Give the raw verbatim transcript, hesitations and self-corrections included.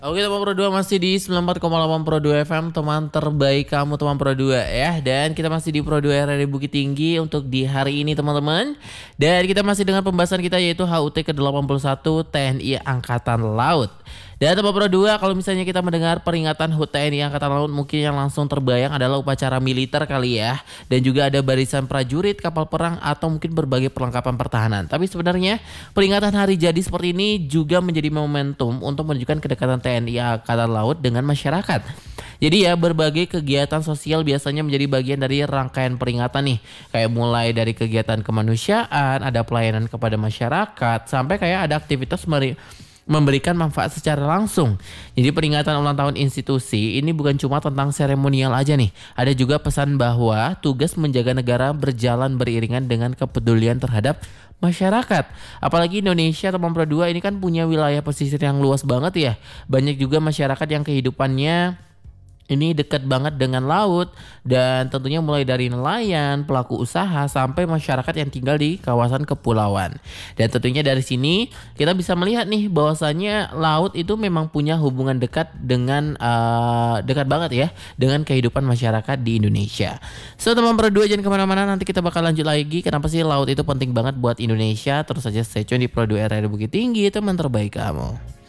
Oke teman Pro dua masih di sembilan puluh empat koma delapan Pro dua F M, teman terbaik kamu teman Pro dua ya. Dan kita masih di Pro dua R R Bukit Tinggi untuk di hari ini teman-teman. Dan kita masih dengan pembahasan kita yaitu H U T ke delapan puluh satu T N I Angkatan Laut. Dan teman Pro dua, kalau misalnya kita mendengar peringatan H U T T N I Angkatan Laut, mungkin yang langsung terbayang adalah upacara militer kali ya. Dan juga ada barisan prajurit, kapal perang, atau mungkin berbagai perlengkapan pertahanan. Tapi sebenarnya peringatan hari jadi seperti ini juga menjadi momentum untuk menunjukkan kedekatan T N I Angkatan Laut dengan masyarakat. Jadi ya berbagai kegiatan sosial biasanya menjadi bagian dari rangkaian peringatan nih. Kayak mulai dari kegiatan kemanusiaan, ada pelayanan kepada masyarakat, sampai kayak ada aktivitas meri memberikan manfaat secara langsung. Jadi peringatan ulang tahun institusi ini bukan cuma tentang seremonial aja nih. Ada juga pesan bahwa tugas menjaga negara berjalan beriringan dengan kepedulian terhadap masyarakat. Apalagi Indonesia teman Pro dua ini kan punya wilayah pesisir yang luas banget ya. Banyak juga masyarakat yang kehidupannya ini dekat banget dengan laut, dan tentunya mulai dari nelayan, pelaku usaha, sampai masyarakat yang tinggal di kawasan kepulauan. Dan tentunya dari sini kita bisa melihat nih bahwasannya laut itu memang punya hubungan dekat dengan uh, dekat banget ya dengan kehidupan masyarakat di Indonesia. So teman Pro dua jangan kemana-mana, nanti kita bakal lanjut lagi kenapa sih laut itu penting banget buat Indonesia. Terus saja stay tune di Pro dua R R Bukit Tinggi, teman terbaik kamu.